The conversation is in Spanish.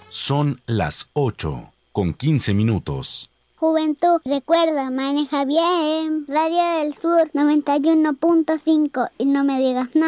Son las 8:15. Juventud, recuerda, maneja bien. Radio del Sur 91.5 y no me digas nada.